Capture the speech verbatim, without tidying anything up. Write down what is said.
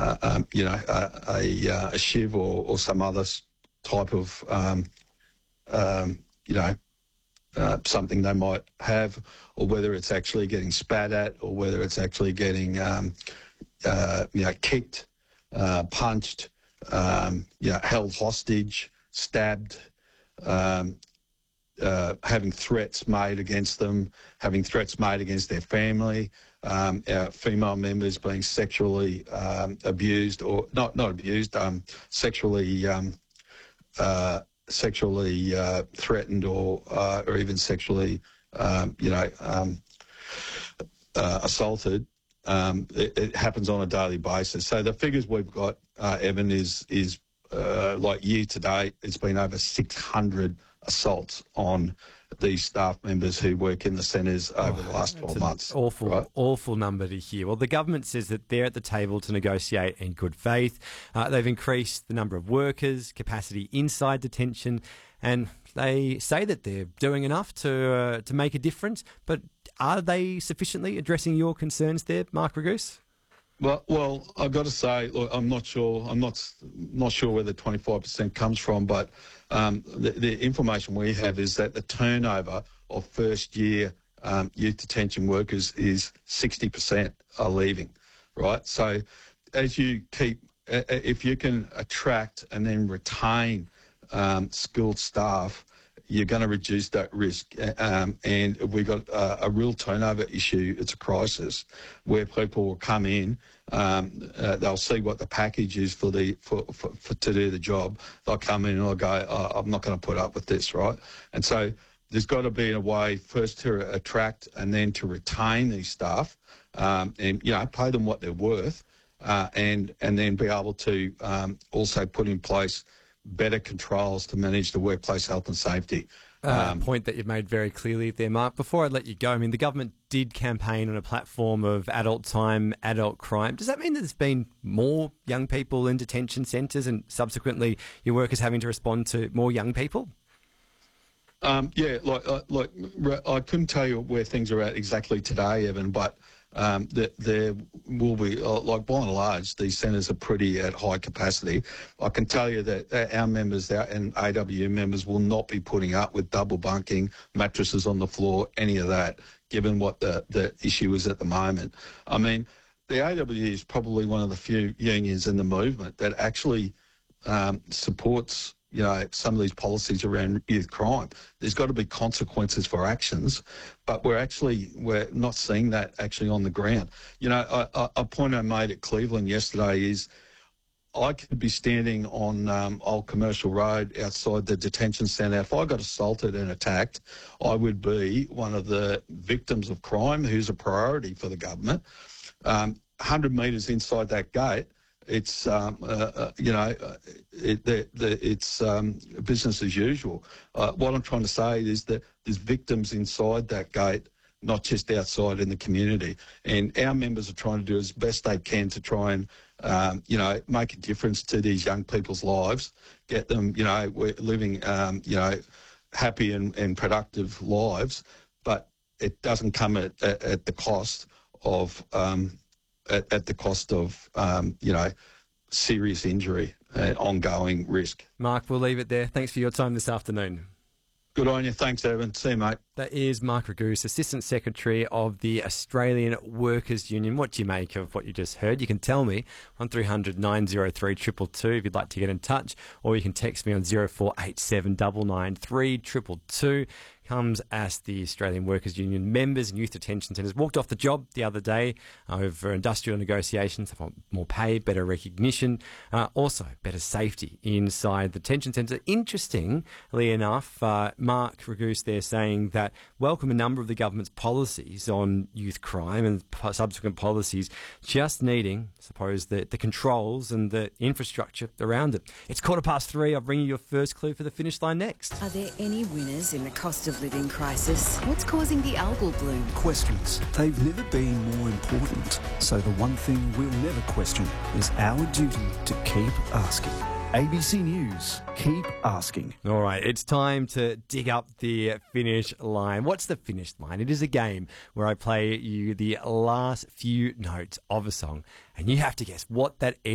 uh, um, you know, a, a, uh, a shiv or, or some other type of, um, um, you know, uh, something they might have, or whether it's actually getting spat at, or whether it's actually getting, um, uh, you know, kicked, uh, punched, um, you know, held hostage, stabbed, um, uh, having threats made against them, having threats made against their family, um, our female members being sexually um, abused or not not abused, um, sexually um, uh, sexually uh, threatened or uh, or even sexually, um, you know, um, uh, assaulted. Um, it, it happens on a daily basis. So the figures we've got, uh, Evan, is is uh, like year to date, it's been over six hundred assaults on these staff members who work in the centres over oh, the last twelve months. Awful, right? awful number to hear. Well, the government says that they're at the table to negotiate in good faith. Uh, they've increased the number of workers, capacity inside detention, and they say that they're doing enough to uh, to make a difference. But are they sufficiently addressing your concerns there, Mark Raguse? Well, well, I've got to say, look, I'm not sure. I'm not not sure where the twenty-five percent comes from, but um, the, the information we have is that the turnover of first-year um, youth detention workers is sixty percent are leaving, right? So, as you keep, uh, if you can attract and then retain um, skilled staff, you're going to reduce that risk. Um, and we've got a, a real turnover issue. It's a crisis where people will come in, um, uh, they'll see what the package is for the for, for, for to do the job. They'll come in and they'll go, oh, I'm not going to put up with this, right? And so there's got to be a way first to attract and then to retain these staff, um, and you know, pay them what they're worth, uh, and and then be able to um, also put in place better controls to manage the workplace health and safety. Uh, um, point that you've made very clearly there, Mark. Before I let you go, I mean, the government did campaign on a platform of adult time, adult crime. Does that mean that there's been more young people in detention centres and subsequently your workers having to respond to more young people? Um, yeah, like, uh, like I couldn't tell you where things are at exactly today, Evan, but um, the, there will be, uh, like by and large, these centres are pretty at high capacity. I can tell you that our members our, and A W members will not be putting up with double bunking, mattresses on the floor, any of that, given what the, the issue is at the moment. I mean, the A W is probably one of the few unions in the movement that actually um, supports you know, some of these policies around youth crime. There's got to be consequences for actions, but we're actually, we're not seeing that actually on the ground. You know, a, a point I made at Cleveland yesterday is I could be standing on um, Old Commercial Road outside the detention centre. If I got assaulted and attacked, I would be one of the victims of crime who's a priority for the government. Um, one hundred metres inside that gate, it's um, uh, uh, you know uh, it, the, the, it's um, business as usual. Uh, what I'm trying to say is that there's victims inside that gate, not just outside in the community. And our members are trying to do as best they can to try and um, you know make a difference to these young people's lives, get them you know we're living um, you know happy and, and productive lives. But it doesn't come at, at, at the cost of um, At, at the cost of, um, you know, serious injury and ongoing risk. Mark, we'll leave it there. Thanks for your time this afternoon. Good on you. Thanks, Evan. See you, mate. That is Mark Raguse, Assistant Secretary of the Australian Workers' Union. What do you make of what you just heard? You can tell me on three hundred nine oh three two two two if you'd like to get in touch, or you can text me on zero four eight seven nine nine three two two two. Comes as the Australian Workers' Union members and youth detention centres walked off the job the other day over industrial negotiations. They want more pay, better recognition, uh, also better safety inside the detention centre. Interestingly enough, uh, Mark Raguse there saying that welcome a number of the government's policies on youth crime and p- subsequent policies, just needing, I suppose, the, the controls and the infrastructure around it. It's quarter past three. I'll bring you your first clue for the finish line next. Are there any winners in the cost of living crisis? What's causing the algal bloom? Questions. They've never been more important. So the one thing we'll never question is our duty to keep asking. A B C News, keep asking. All right, it's time to dig up the finish line. What's the finish line? It is a game where I play you the last few notes of a song, and you have to guess what that is.